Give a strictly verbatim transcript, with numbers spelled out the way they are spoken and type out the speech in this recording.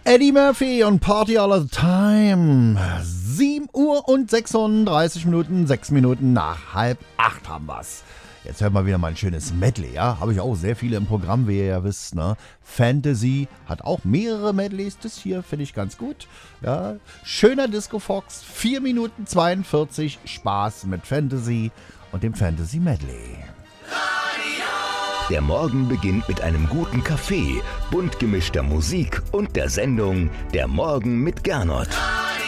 Eddie Murphy und Party All the Time. sieben Uhr und sechsunddreißig Minuten, sechs Minuten nach halb acht haben wir's. Jetzt hört mal wieder mal ein schönes Medley, ja? Habe ich auch sehr viele im Programm, wie ihr ja wisst, ne? Fantasy hat auch mehrere Medleys, das hier finde ich ganz gut, ja? Schöner Disco Fox, vier Minuten zweiundvierzig, Spaß mit Fantasy und dem Fantasy Medley. Der Morgen beginnt mit einem guten Kaffee, bunt gemischter Musik und der Sendung Der Morgen mit Gernot.